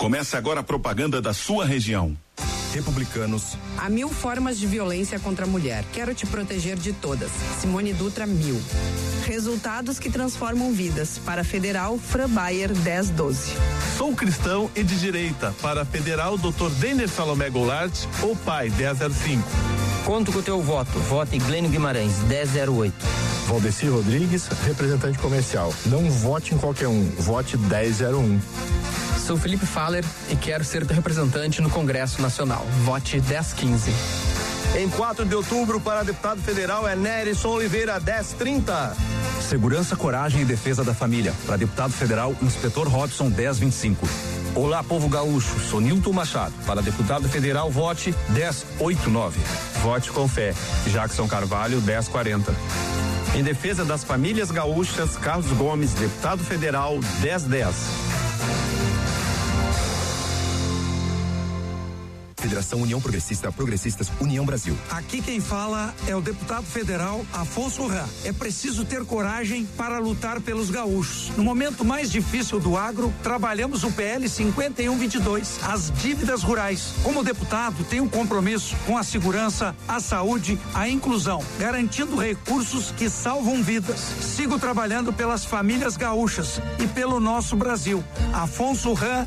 Começa agora a propaganda da sua região. Republicanos. Há 1000 formas de violência contra a mulher. Quero te proteger de todas. Simone Dutra, 1000. Resultados que transformam vidas. Para Federal, Fran Bayer, 1012. Sou cristão e de direita. Para Federal, Dr. Denner Salomé Goulart, ou PAI, 1005. Conto com o teu voto. Vote Glênio Guimarães, 1008. Valdeci Rodrigues, representante comercial. Não vote em qualquer um. Vote 1001. Sou Felipe Faller e quero ser teu representante no Congresso Nacional. Vote 1015. Em 4 de outubro, para deputado federal é Nerison Oliveira, 1030. Segurança, coragem e defesa da família. Para deputado federal, Inspetor Robson, 1025. Olá, povo gaúcho. Sou Nilton Machado. Para deputado federal, vote 1089. Vote com fé. Jackson Carvalho, 1040. Em defesa das famílias gaúchas, Carlos Gomes, deputado federal, 1010. Federação União Progressista, Progressistas União Brasil. Aqui quem fala é o deputado federal Afonso Rá. É preciso ter coragem para lutar pelos gaúchos. No momento mais difícil do agro, trabalhamos o PL 5122, as dívidas rurais. Como deputado, tenho um compromisso com a segurança, a saúde, a inclusão, garantindo recursos que salvam vidas. Sigo trabalhando pelas famílias gaúchas e pelo nosso Brasil. Afonso Rá,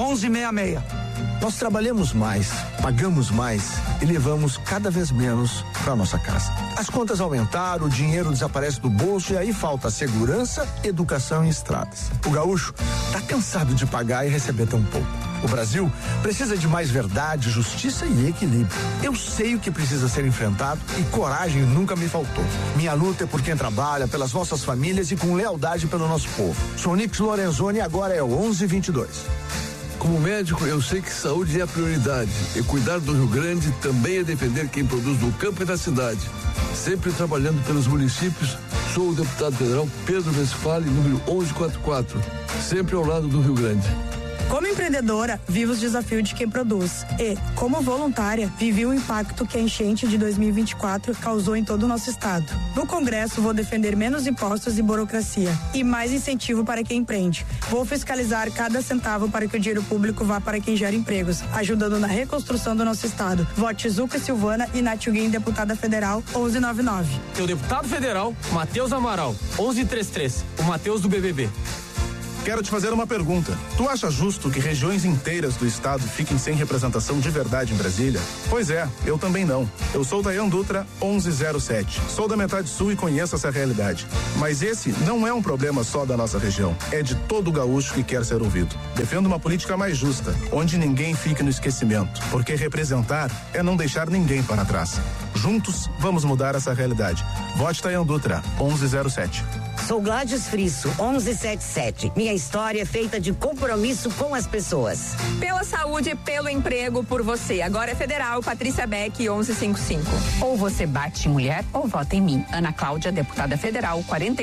1166. Nós trabalhamos mais, pagamos mais e levamos cada vez menos para nossa casa. As contas aumentaram, o dinheiro desaparece do bolso e aí falta segurança, educação e estradas. O gaúcho tá cansado de pagar e receber tão pouco. O Brasil precisa de mais verdade, justiça e equilíbrio. Eu sei o que precisa ser enfrentado e coragem nunca me faltou. Minha luta é por quem trabalha, pelas nossas famílias e com lealdade pelo nosso povo. Sou Nix Lorenzoni e agora é o 1122. Como médico, eu sei que saúde é a prioridade e cuidar do Rio Grande também é defender quem produz no campo e na cidade. Sempre trabalhando pelos municípios, sou o deputado federal Pedro Westphalen, número 1144, sempre ao lado do Rio Grande. Como empreendedora, vivo os desafios de quem produz e, como voluntária, vivi o impacto que a enchente de 2024 causou em todo o nosso estado. No Congresso, vou defender menos impostos e burocracia e mais incentivo para quem empreende. Vou fiscalizar cada centavo para que o dinheiro público vá para quem gera empregos, ajudando na reconstrução do nosso estado. Vote Zuca Silvana e Nathuguin, deputada federal, 1199. Teu deputado federal, Matheus Amaral, 1133, o Matheus do BBB. Quero te fazer uma pergunta. Tu acha justo que regiões inteiras do estado fiquem sem representação de verdade em Brasília? Pois é, eu também não. Eu sou Dayan Dutra, 1107. Sou da metade sul e conheço essa realidade. Mas esse não é um problema só da nossa região. É de todo gaúcho que quer ser ouvido. Defendo uma política mais justa, onde ninguém fique no esquecimento. Porque representar é não deixar ninguém para trás. Juntos, vamos mudar essa realidade. Vote Dayan Dutra, 1107. Sou Gladys Frisso, 1177. Minha história é feita de compromisso com as pessoas. Pela saúde, pelo emprego, por você. Agora é federal, Patrícia Beck, 1155. Ou você bate em mulher ou vota em mim. Ana Cláudia, deputada federal,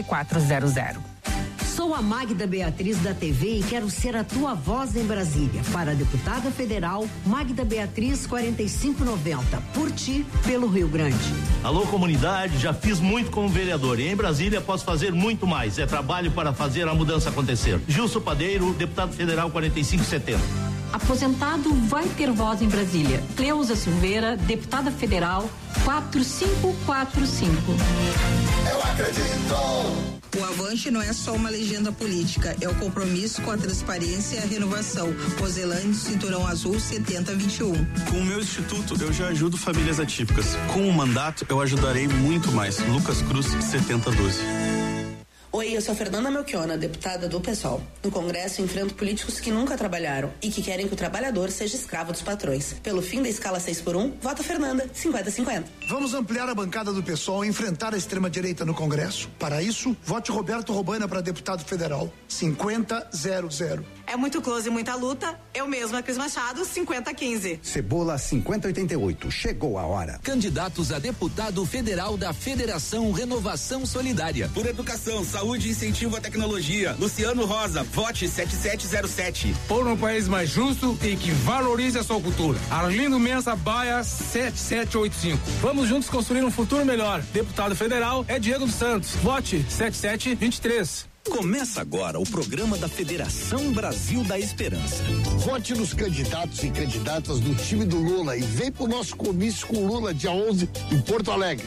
4400. Sou a Magda Beatriz da TV e quero ser a tua voz em Brasília. Para a deputada federal, Magda Beatriz 4590. Por ti, pelo Rio Grande. Alô, comunidade, já fiz muito como vereador e em Brasília posso fazer muito mais. É trabalho para fazer a mudança acontecer. Gilson Padeiro, deputado federal 4570. Aposentado vai ter voz em Brasília. Cleusa Silveira, deputada federal 4545. Eu acredito! O Avante não é só uma legenda política, é o compromisso com a transparência e a renovação. Roselândia, Cinturão Azul 7021. Com o meu instituto, eu já ajudo famílias atípicas. Com o mandato, eu ajudarei muito mais. Lucas Cruz, 7012. Oi, eu sou a Fernanda Melchiona, deputada do PSOL. No Congresso, enfrento políticos que nunca trabalharam e que querem que o trabalhador seja escravo dos patrões. Pelo fim da escala 6x1, vota Fernanda, 50-50. Vamos ampliar a bancada do PSOL e enfrentar a extrema-direita no Congresso. Para isso, vote Roberto Robana para deputado federal, 50-00. É muito close e muita luta. Eu mesma, Cris Machado, 50-15. Cebola 5088. Chegou a hora. Candidatos a deputado federal da Federação Renovação Solidária. Por educação, saúde e incentivo à tecnologia. Luciano Rosa, vote 7707. Por um país mais justo e que valorize a sua cultura. Arlindo Mensa Baia, 7785. Vamos juntos construir um futuro melhor. Deputado federal é Diego dos Santos. Vote 7723. Começa agora o programa da Federação Brasil da Esperança. Vote nos candidatos e candidatas do time do Lula e vem pro nosso comício com o Lula dia 11 em Porto Alegre.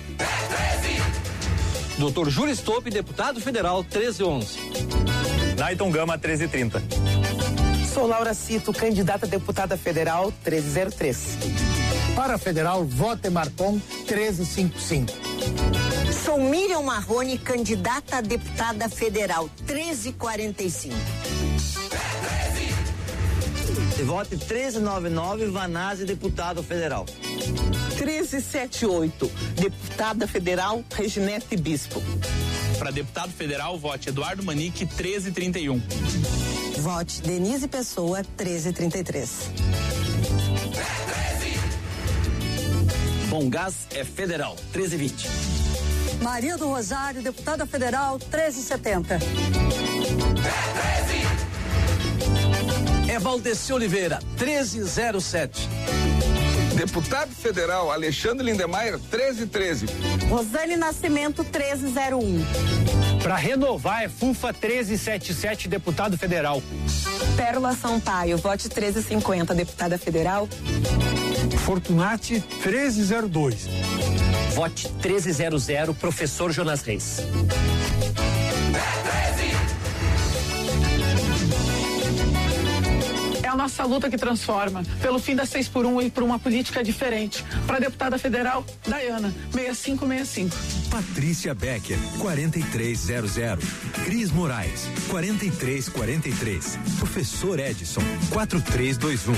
Dr. Júlio Stope, deputado federal, 1311. Naiton Gama, 1330. Sou Laura Cito, candidata a deputada federal, 1303. Para a federal, vote Marcon, 1355. Sou Miriam Marrone, candidata a deputada federal, 1345. Vote 1399, Vanazzi, deputado federal. 1378, deputada federal, Reginete Bispo. Para deputado federal, vote Eduardo Manique, 1331. Vote Denise Pessoa, 1333. Bom Gás é federal, 1320. Maria do Rosário, deputada federal, 1370. É Valdeci Oliveira, 1307. Deputado federal Alexandre Lindemeyer, 1313. Rosane Nascimento, 1301. Para renovar é FUFA 1377, deputado federal. Pérola Sampaio, vote 1350, deputada federal. Fortunati, 1302. Vote 1300, professor Jonas Reis. É a nossa luta que transforma, pelo fim da 6x1 e por uma política diferente. Para deputada federal, Dayana, 6565. Patrícia Becker, 4300. Cris Moraes, 4343. Professor Edson, 4321.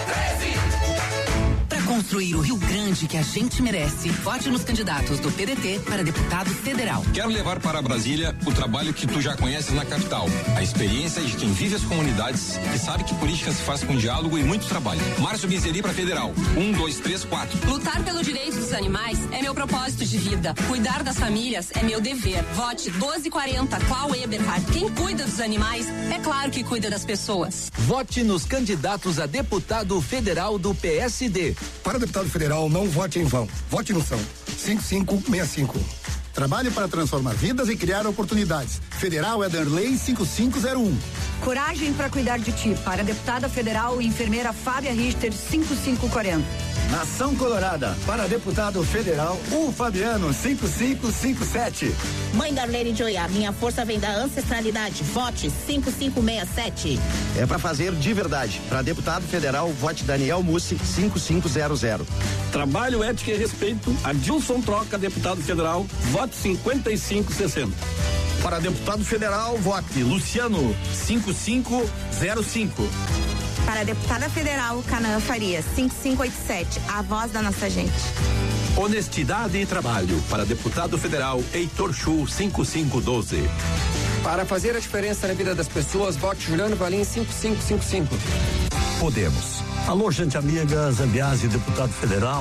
Construir o Rio Grande que a gente merece. Vote nos candidatos do PDT para deputado federal. Quero levar para Brasília o trabalho que tu já conheces na capital. A experiência de quem vive as comunidades e sabe que política se faz com diálogo e muito trabalho. Márcio Bizeri para federal. 1, 2, 3, 4. Lutar pelo direito dos animais é meu propósito de vida. Cuidar das famílias é meu dever. Vote 1240, Clau Eberhard. Quem cuida dos animais, é claro que cuida das pessoas. Vote nos candidatos a deputado federal do PSD. Para deputado federal, não vote em vão. Vote no São. 5565. Trabalhe para transformar vidas e criar oportunidades. Federal é Darley 5501. Coragem para cuidar de ti. Para deputada federal, enfermeira Fábia Richter, 5540. Nação Colorada. Para deputado federal, Fabiano, 5557. Mãe Darlene Joiá, minha força vem da ancestralidade. Vote 5567. É para fazer de verdade. Para deputado federal, vote Daniel Mussi, 5500. Trabalho, ética e respeito. Adilson Troca, deputado federal, vote 5560. Para deputado federal, vote Luciano, 5505. Para deputada federal, Canaã Faria, 5587, a voz da nossa gente. Honestidade e trabalho. Para deputado federal, Heitor Chu, 5512. Para fazer a diferença na vida das pessoas, vote Juliano Valim, 5555. Podemos. Alô, gente amiga, Zambiase, deputado federal,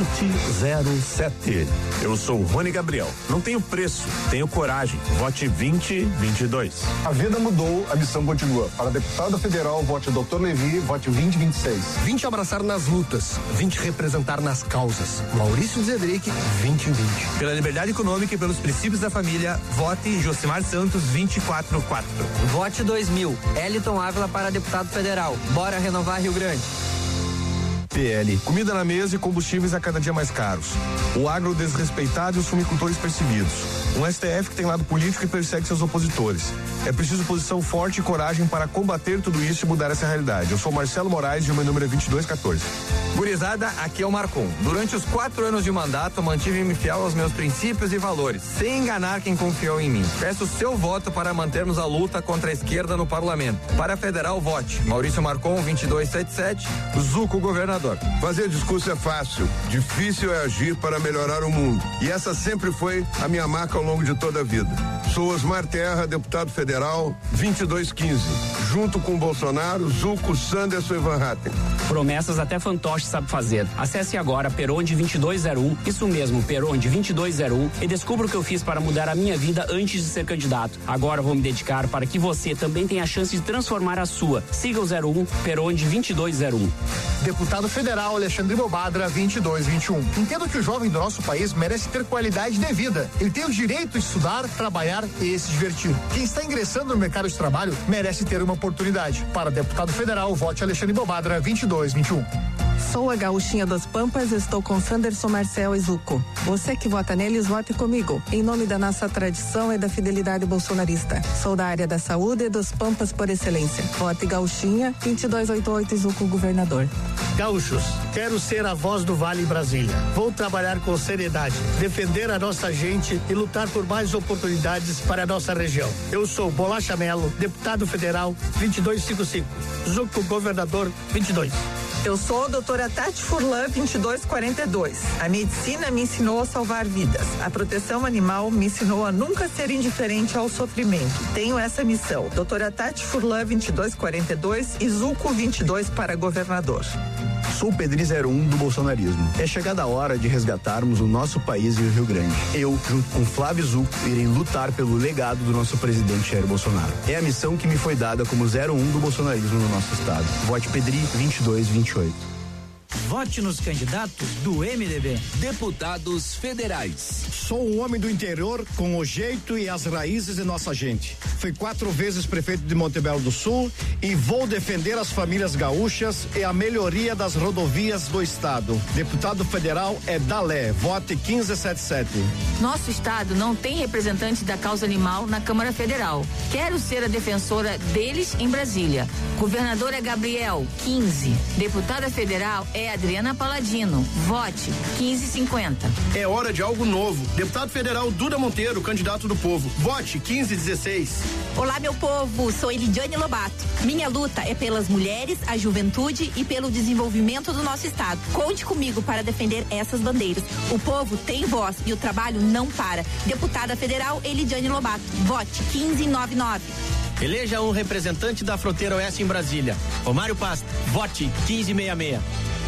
2007. Eu sou o Rony Gabriel. Não tenho preço, tenho coragem. Vote 2022. A vida mudou, a missão continua. Para deputado federal, vote Dr. Levi, vote 2026. Vim te abraçar nas lutas, vim te representar nas causas. Maurício Zedric, 2020. Pela liberdade econômica e pelos princípios da família, vote Josimar Santos, 244. Vote 2000, Eliton Ávila para deputado federal. Bora renovar Rio Grande. PL, comida na mesa e combustíveis a cada dia mais caros. O agro desrespeitado e os fumicultores perseguidos. Um STF que tem lado político e persegue seus opositores. É preciso posição forte e coragem para combater tudo isso e mudar essa realidade. Eu sou Marcelo Moraes e o meu número é 2214. Gurizada, aqui é o Marcon. Durante os 4 anos de mandato, mantive-me fiel aos meus princípios e valores, sem enganar quem confiou em mim. Peço seu voto para mantermos a luta contra a esquerda no parlamento. Para a federal, vote Maurício Marcon, 2277, Zuco, governador. Fazer discurso é fácil, difícil é agir para melhorar o mundo. E essa sempre foi a minha marca ao longo de toda a vida. Sou Osmar Terra, deputado federal, 2215. Junto com Bolsonaro, Zucco, Sanderson e Van Hatten. Promessas até fantoche sabe fazer. Acesse agora Peronde 2201, isso mesmo, Peronde 2201, e descubra o que eu fiz para mudar a minha vida antes de ser candidato. Agora vou me dedicar para que você também tenha a chance de transformar a sua. Siga o 01 Peronde 2201. Deputado Federal Alexandre Bobadra 2221. Entendo que o jovem do nosso país merece ter qualidade de vida. Ele tem o direito de estudar, trabalhar e se divertir. Quem está ingressando no mercado de trabalho merece ter uma oportunidade. Para deputado federal, vote Alexandre Bobadra 2221. Sou a Gaúchinha das Pampas, estou com Sanderson, Marcel e Zucco. Você que vota neles, vote comigo. Em nome da nossa tradição e da fidelidade bolsonarista. Sou da área da saúde e dos Pampas por excelência. Vote Gaúchinha 2288 Zucco, governador. Gaúchos, quero ser a voz do Vale em Brasília. Vou trabalhar com seriedade, defender a nossa gente e lutar por mais oportunidades para a nossa região. Eu sou Bolacha Melo, deputado federal 2255. Zucco, governador 22. Eu sou a doutora Tati Furlan, 2242. A medicina me ensinou a salvar vidas. A proteção animal me ensinou a nunca ser indiferente ao sofrimento. Tenho essa missão. Doutora Tati Furlan, 2242 e Zucco 22 para governador. Sou o Pedri 01 do bolsonarismo. É chegada a hora de resgatarmos o nosso país e o Rio Grande. Eu, junto com Flávio Zucco, irei lutar pelo legado do nosso presidente Jair Bolsonaro. É a missão que me foi dada como 01 do bolsonarismo no nosso estado. Vote Pedri 2228. Vote nos candidatos do MDB. Deputados federais. Sou um homem do interior com o jeito e as raízes de nossa gente. Fui 4 vezes prefeito de Montebello do Sul e vou defender as famílias gaúchas e a melhoria das rodovias do estado. Deputado federal é Dalé. Vote 1577. Nosso estado não tem representante da causa animal na Câmara Federal. Quero ser a defensora deles em Brasília. Governador é Gabriel, 15. Deputada federal é Adriana Paladino. Vote 1550. É hora de algo novo. Deputado federal Duda Monteiro, candidato do povo. Vote 1516. Olá, meu povo. Sou Elidiane Lobato. Minha luta é pelas mulheres, a juventude e pelo desenvolvimento do nosso estado. Conte comigo para defender essas bandeiras. O povo tem voz e o trabalho não para. Deputada federal Elidiane Lobato. Vote 1599. Eleja um representante da fronteira oeste em Brasília. Romário Pasta. Vote 1566.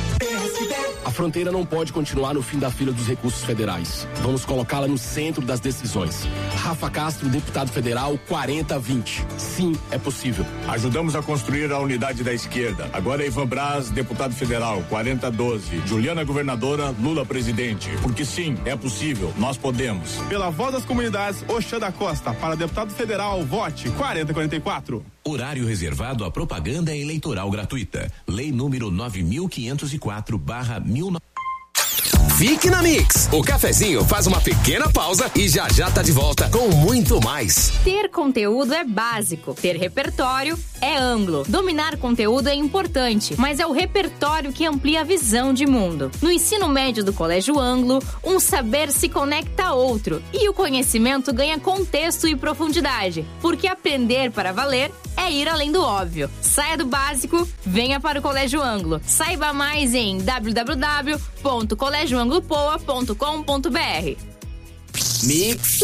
A fronteira não pode continuar no fim da fila dos recursos federais. Vamos colocá-la no centro das decisões. Rafa Castro, deputado federal, 4020. Sim, é possível. Ajudamos a construir a unidade da esquerda. Agora é Ivan Braz, deputado federal, 4012. Juliana, governadora, Lula, presidente. Porque sim, é possível, nós podemos. Pela voz das comunidades, Oxana Costa, para deputado federal, vote 4044. Horário reservado à propaganda eleitoral gratuita. Lei número 9504/19. Fique na Mix. O cafezinho faz uma pequena pausa e já tá de volta com muito mais. Ter conteúdo é básico. Ter repertório é amplo. Dominar conteúdo é importante, mas é o repertório que amplia a visão de mundo. No ensino médio do Colégio Anglo, um saber se conecta a outro e o conhecimento ganha contexto e profundidade, porque aprender para valer é ir além do óbvio. Saia do básico, venha para o Colégio Anglo. Saiba mais em www.colégioanglopoa.com.br. Mix.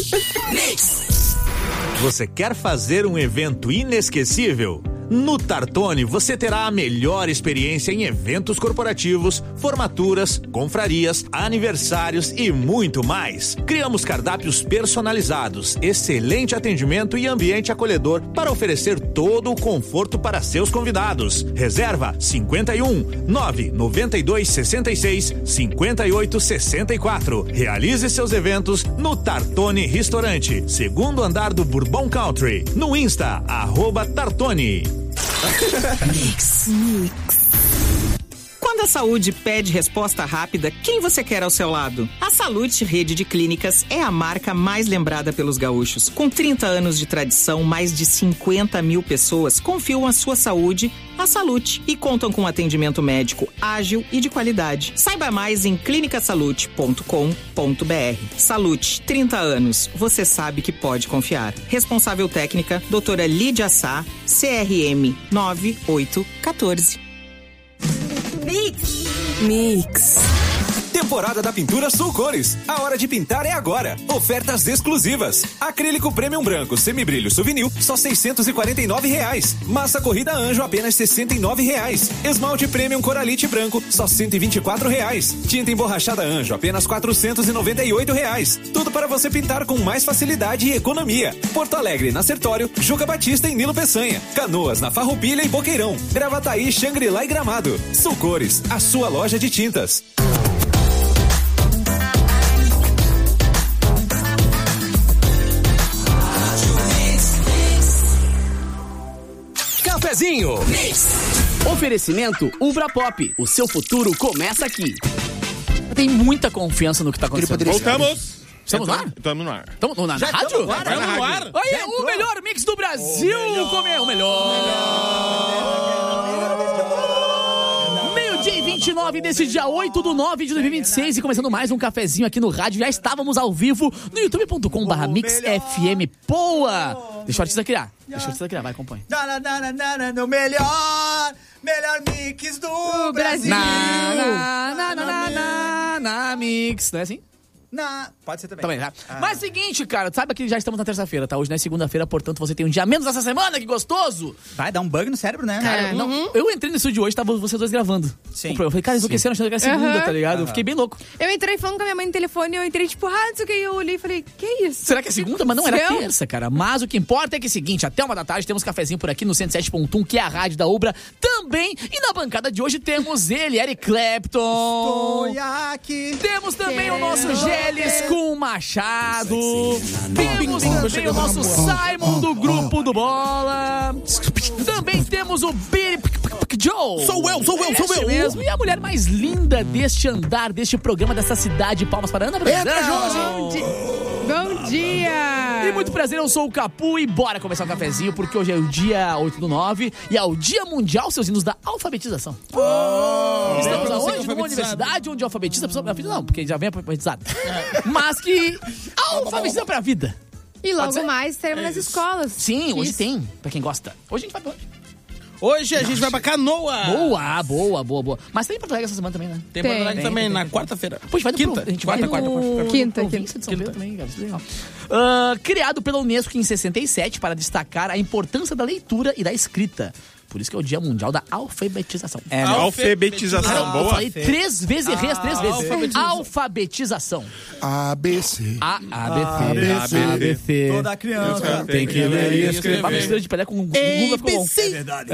Você quer fazer um evento inesquecível? No Tartone você terá a melhor experiência em eventos corporativos, formaturas, confrarias, aniversários e muito mais. Criamos cardápios personalizados, excelente atendimento e ambiente acolhedor para oferecer todo o conforto para seus convidados. Reserva 51 992 66 58 64. Realize seus eventos no Tartone Restaurante, segundo andar do Bourbon Country. No Insta, @Tartone. Mix. Quando a saúde pede resposta rápida, quem você quer ao seu lado? A Salute Rede de Clínicas é a marca mais lembrada pelos gaúchos. Com 30 anos de tradição, mais de 50 mil pessoas confiam a sua saúde à Salute e contam com atendimento médico ágil e de qualidade. Saiba mais em clinicasalute.com.br. Salute, 30 anos. Você sabe que pode confiar. Responsável técnica, doutora Lídia Sá, CRM 9814. Mix. Temporada da Pintura Sul Cores. A hora de pintar é agora. Ofertas exclusivas. Acrílico Premium Branco Semibrilho Souvenir, só R$649. Massa Corrida Anjo, apenas R$69. Esmalte Premium Coralite Branco, só R$124. Tinta emborrachada Anjo, apenas R$498. Tudo para você pintar com mais facilidade e economia. Porto Alegre, na Sertório, Juca Batista e Nilo Peçanha. Canoas, na Farroupilha e Boqueirão. Gravataí, Xangri-Lá e Gramado. Sul Cores, a sua loja de tintas. Cafezinho. Oferecimento Ubra Pop. O seu futuro começa aqui. Tem muita confiança no que tá acontecendo. Voltamos. Estamos lá? Estamos no ar. Estamos na rádio? Estamos no ar. Olha, o melhor mix do Brasil. O melhor. Meio-dia e 29 desse dia 8/9 de 2026. E começando mais um cafezinho aqui no rádio. Já estávamos ao vivo no youtube.com/mixfm. Poa! Deixa o artista criar. Vai, acompanha. No melhor mix do Brasil. Na mix. Não é assim? Pode ser também. Também, tá? Mas seguinte, cara, sabe que já estamos na terça-feira, tá? Hoje não é segunda-feira, portanto você tem um dia menos essa semana, que gostoso! Vai dar um bug no cérebro, né? Cara, não, eu entrei no estúdio hoje, tava vocês dois gravando. Sim. Eu falei, cara, enlouqueceram achando que era segunda, tá ligado? Eu fiquei bem louco. Eu entrei falando com a minha mãe no telefone, eu entrei tipo, não sei o que, eu olhei e falei, que isso? Será que é segunda? Mas não era terça, cara. Mas o que importa é que é o seguinte, até 1h temos cafezinho por aqui no 107.1, que é a rádio da Ubra também. E na bancada de hoje temos ele, Eric Clapton. Estou aqui. Temos também o nosso Geles com Machado. Temos também o nosso Simon do Grupo do Bola. Também temos o Billy Joe. Sou eu. Mesmo. E a mulher mais linda deste andar, deste programa, dessa cidade. Palmas para Ana Brandão. Bom dia! E muito prazer, eu sou o Capu e bora começar o cafezinho, porque hoje é o dia 8/9 e é o Dia Mundial, seus hinos da alfabetização. Estamos aonde? Numa universidade onde alfabetiza a pessoa pra vida? Não, porque já vem alfabetizada. Mas que alfabetiza pra vida. E logo mais teremos nas escolas. Sim, hoje tem, pra quem gosta. Hoje a gente vai pra onde? Hoje a gente vai pra Canoa. Boa. Mas tem Porto Alegre essa semana também, né? Tem Porto Alegre também, na quarta-feira. Pô, a gente vai quinta. A gente vai na quarta. Quinta. De São Pedro também, cara. Isso é legal. Criado pela Unesco em 67 para destacar a importância da leitura e da escrita. Por isso que é o Dia Mundial da Alfabetização. Alfabetização, boa. Eu falei 3 vezes, errei as 3 vezes. Alfabetização. ABC. ABC. Toda criança tem que ler e escrever. Uma mistura de pelé com o Google ficou bom. É verdade.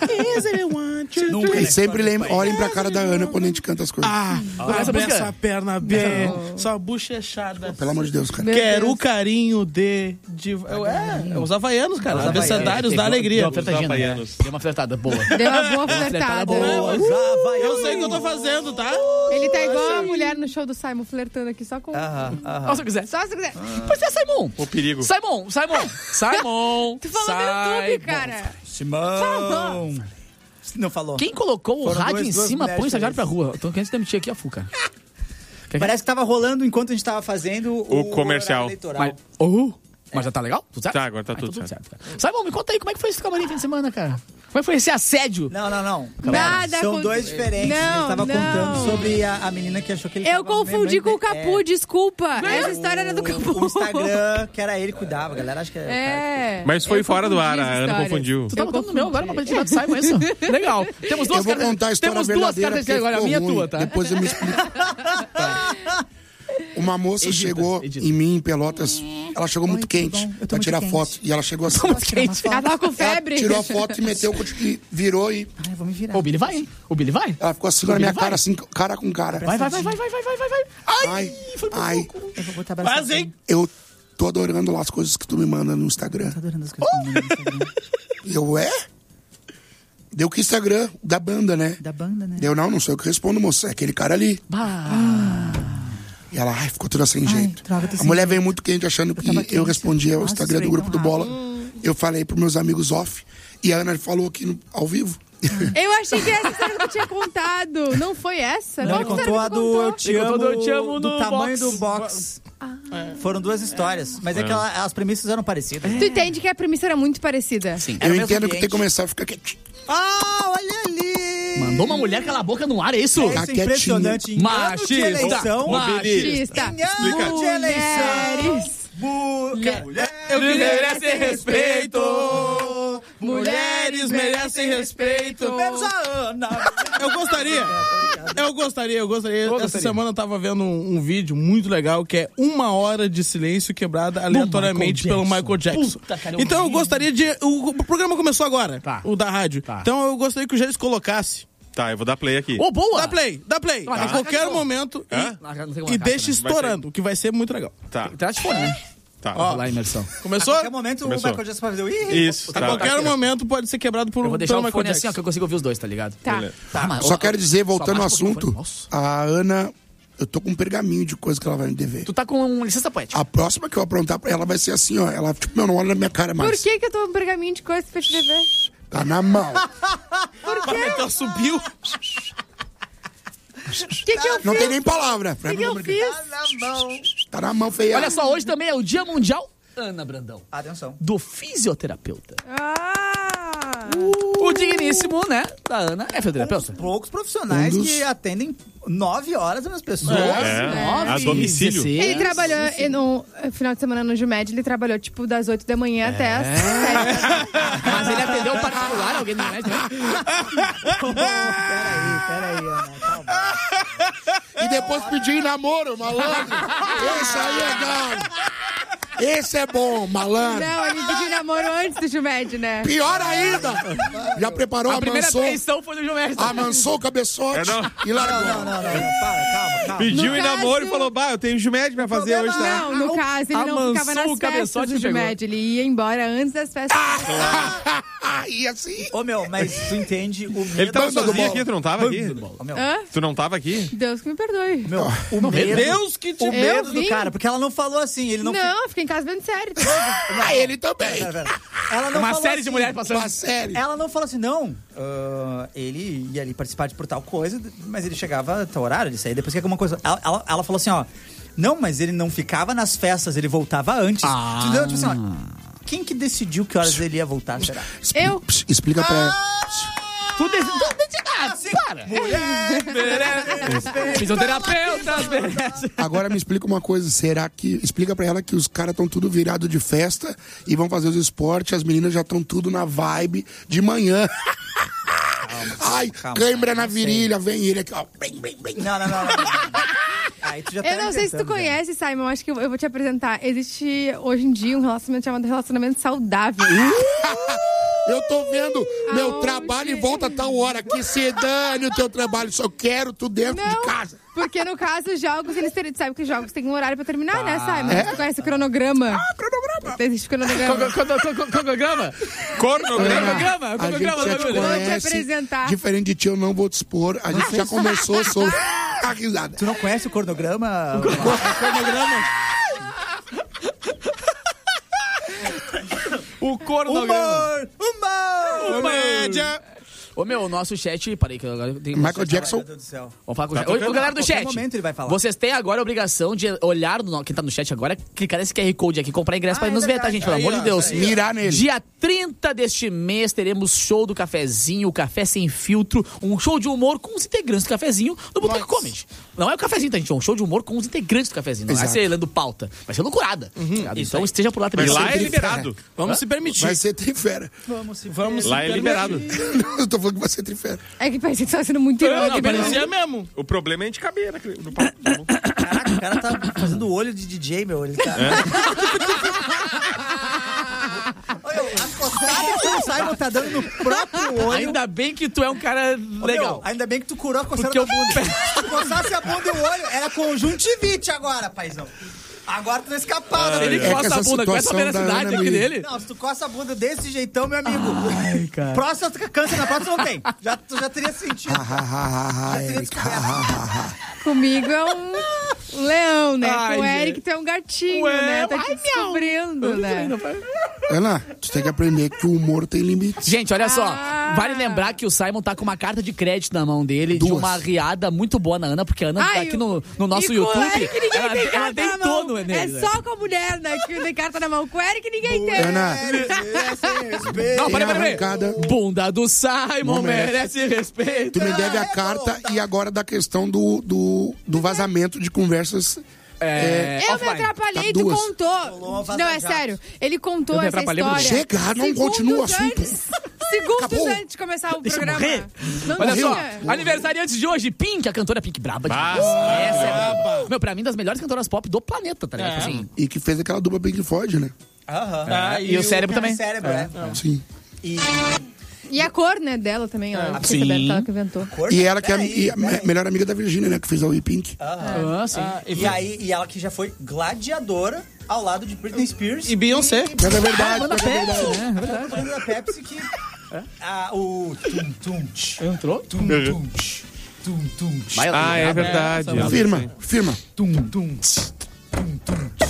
E sempre olhem pra cara da Ana quando a gente canta as coisas. Abre essa perna bem, sua bochechada. Pelo amor de Deus, cara. Quero o carinho de... os havaianos, cara. Os abecedários da alegria. Deu uma flertada boa. Deu uma boa flertada. Eu sei o que eu tô fazendo, tá? Ele tá igual a mulher no show do Simon, flertando aqui só com... Só se quiser. Pois é, Simon. O perigo. Simon. Tu falou no YouTube, cara. Simão. Não falou. Quem colocou o rádio em cima põe o estagiário pra rua. Tô querendo demitir aqui a Fuca. Parece que tava rolando enquanto a gente tava fazendo o comercial. Mas já tá legal? Tudo certo? Tá, agora tá tudo certo. Simon, me conta aí, como é que foi esse camarim fim de semana, cara? Como é que foi esse assédio? Não. Nada. São dois diferentes. Ele tava contando sobre a menina que achou que ele Eu confundi com o Capu, desculpa. Essa história era do Capu. O Instagram, que era ele que cuidava, a galera acha que é. Mas foi fora do ar, a Ana confundiu. Tu tá botando no meu agora pra tirar do Simon, isso? Legal. Temos duas cartas. Eu vou contar a história verdadeira. Temos 2 cartas agora, a minha e a tua, tá? Depois eu me explico. Uma moça chegou em mim, em Pelotas. Ela chegou muito quente pra tirar foto. E ela chegou assim. Ela tava com febre. Ela tirou a foto e meteu, e virou e... Ai, vou me virar. O Billy vai, hein? O Billy vai? Ela ficou assim na minha cara, assim, cara com cara. Vai. Ai, foi eu vou botar quase, hein? Eu tô adorando lá as coisas que tu me manda no Instagram. Tô adorando as coisas que tu me manda no Instagram. Deu que Instagram da banda, né? Da banda, né? Deu, não sou eu que respondo, moça. É aquele cara ali. E ela, ficou toda sem jeito. A mulher veio muito quente achando que eu respondia o Instagram do Grupo do Bola. Eu falei pros meus amigos off. E a Ana falou aqui ao vivo. Eu achei que essa história que eu tinha contado. Não foi essa? Não, ele contou a do Eu Te Amo, do tamanho do box. Foram 2 histórias. Mas é que as premissas eram parecidas. Tu entende que a premissa era muito parecida? Sim. Eu entendo que tem que começar a ficar quietinho. Olha ali! Mandou uma mulher calar a boca no ar, é isso? É isso, impressionante. Machista. Machista. Explica. De eleição. Mulheres merecem respeito. Mulheres merecem respeito. Menos a Ana. Eu gostaria. Essa semana eu tava vendo um vídeo muito legal que é 1 hora de silêncio quebrada aleatoriamente pelo Michael Jackson. Puta, cara, Então eu gostaria de... O programa começou agora, o da rádio. Então eu gostaria que o Gélis colocasse. Tá, eu vou dar play aqui. Boa! Dá play. A qualquer momento. E deixa estourando, que vai ser muito legal. Tá. Traz fone, né? Tá. Ó, lá, imersão. Começou? A qualquer momento o Michael Jackson vai fazer o Isso. A qualquer momento pode ser quebrado por Eu vou deixar o Michael fone Jackson. assim, ó, que eu consigo ouvir os dois, tá ligado? Tá. Só quero dizer, voltando ao baixa um pouquinho assunto, o fone. a Ana, eu tô com um pergaminho de coisa que ela vai me dever. Tu tá com licença poética. A próxima que eu aprontar pra ela vai ser assim, ó. Ela, tipo, não olha na minha cara mais. Por que eu tô com um pergaminho de coisa pra te dever? Tá na mão. Por quê? Então subiu. O que eu fiz? Não tem nem palavra. O que eu fiz? Tá na mão, feia. Olha só, hoje também é o Dia Mundial, Ana Brandão, Atenção. do fisioterapeuta. Ah! O digníssimo, né, da Ana é fisioterapeuta. Poucos profissionais que atendem 9 horas nas pessoas. A domicílio. Ele trabalhou no final de semana no Jumed, ele trabalhou tipo das 8 da manhã até as 7. Mas ele atendeu particular, alguém no Jumed, né? Peraí, Ana, calma. E depois pedir em namoro, malandro. Esse aí é galo. Esse é bom, malandro. Não, ele pediu namoro antes do Jumed, né? Pior ainda. Já preparou, A primeira amansou. traição foi do Jumed. Amansou o cabeçote e largou. Não, calma. Pediu No em caso- namoro e falou, eu tenho Jumed pra fazer hoje, tá? Não, no caso, ele não ficava nas o cabeçote festas do e pegou. Jumed. Ele ia embora antes das festas. E assim? Ô, meu, mas tu entende o medo... Ele tava Banda do sozinho bolo. aqui, tu não tava aqui? Ô, meu, Hã? Tu não tava aqui? Deus que me perdoe. meu, o medo... Deus que te... O medo Eu do vim. cara, porque ela não falou assim, ele não... Não, eu fiquei em casa vendo série. Tá ligado? Ele também. Ela não Uma falou série assim, de mulheres passando. Uma série. Ela não falou assim, não, ele ia ali participar de por tal coisa, mas ele chegava até o horário de sair, depois que alguma coisa... Ela falou assim, ó, não, mas ele não ficava nas festas, ele voltava antes. Entendeu? Tipo assim, ó, quem que decidiu que horas ele ia voltar, será? Eu. Explica pra ela. Tu para. Fisioterapeutas merece. Agora me explica uma coisa. Será que... Explica pra ela que os caras estão tudo virado de festa e vão fazer os esportes. As meninas já estão tudo na vibe de manhã. Ai, cãibra na virilha. Vem ele aqui, ó. Não. Aí tu já tá Eu não sei se tu inventando, já. conhece, Simon. Acho que eu vou te apresentar. Existe hoje em dia um relacionamento chamado relacionamento saudável. Eu tô vendo meu trabalho e volta a tal hora. Que se dane o teu trabalho. Só quero tu dentro de casa. Porque no caso, os jogos, eles teriam. Sabe que os jogos têm um horário pra terminar, né, Simon? Tu conhece o cronograma? Cronograma. Existe cronograma. Cronograma? A gente já te Vou te conhece. apresentar. Diferente de ti, eu não vou te expor. A gente já conversou sobre a risada. Tu não conhece o cronograma? O cronograma. Humor! Comédia! Ô, meu, o nosso chat... Parei que agora tem... Michael Jackson. Meu Deus do céu. Vamos falar com o Tá chat. Ô, tocando. galera do A qualquer chat. momento ele vai falar. Vocês têm agora a obrigação de olhar quem tá no chat agora, clicar nesse QR Code aqui, comprar ingresso pra nos ver, tá, gente? Pelo amor de Deus. Mirar nele. Dia 30 deste mês teremos show do Cafezinho, o Café Sem Filtro, um show de humor com os integrantes do Cafezinho do Boteco Comedy. Não é o Cafezinho, tá, gente? É um show de humor com os integrantes do Cafezinho. Não vai Exato. ser lendo pauta. Vai ser loucurada. Então esteja por lá também. E lá ser é trifera. liberado. Vamos se permitir. Vai ser trifera. Vamos Lá é liberado. Não, eu tô falando que vai ser trifera. É que parece que tá sendo muito irônico. Parecia mesmo. O problema é a gente caber no palco. Caraca, o cara tá fazendo olho de DJ, meu. Ele tá... Olha, as coçadas que o Simon tá dando no próprio olho. Ainda bem que tu é um cara legal. Meu, ainda bem que tu curou a coceira Porque da bunda. Se tu coçasse a bunda e o olho, era conjuntivite agora, paizão. Agora tu não escapou. Se ele que coça essa a bunda com essa situação da velocidade Ana aqui me- dele... Não, se tu coça a bunda desse jeitão, meu amigo. Ai, cara. Próstata, câncer na próstata não tem. Tu já teria sentido. Ha, ha, ha, ha, ha, Já teria Erika, ha, ha, ha, ha. Comigo é um... Um leão, né? Ai, o gente. Eric tem um gatinho, né? Tá te descobrindo, né? Ana, tu tem que aprender que o humor tem limites. Gente, olha só. Vale lembrar que o Simon tá com uma carta de crédito na mão dele, de uma riada muito boa na Ana, porque a Ana tá aqui no nosso YouTube. Ela tem todo nele. É só com a mulher, né? Que tem carta na mão. Com o Eric ninguém tem. Ana. Não, peraí. Bunda do Simon merece respeito. Tu me deve a carta e agora da questão do vazamento de conversas. Eu me atrapalhei, tu contou. Não, é sério. Ele contou essa história. Chega, não continua o assunto. Segundos antes de começar o programa. Olha só, aniversariantes de hoje, Pink, a cantora Pink, braba demais. Essa é braba. Meu, pra mim, das melhores cantoras pop do planeta, tá ligado? Assim. E que fez aquela dupla Pink Floyd, né? E o Cérebro também. Sim. E a cor, né, dela também, ó. Ela que inventou. E ela que é a melhor amiga da Virgínia, né? Que fez a We Pink. Sim. E ela que já foi gladiadora ao lado de Britney Spears. E Beyoncé. É verdade, da Pepsi, né? A propaganda da Pepsi que... o tum-tum. Entrou? Tum-tum. Tum-tum. É verdade. Firma. Tum-tum. Tum-tum.